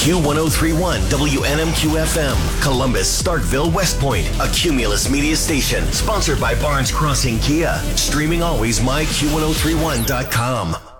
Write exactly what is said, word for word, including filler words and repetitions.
Q one oh three point one W N M Q F M, Columbus, Starkville, West Point, a Cumulus media station, sponsored by Barnes Crossing Kia. Streaming always, my Q ten thirty-one dot com.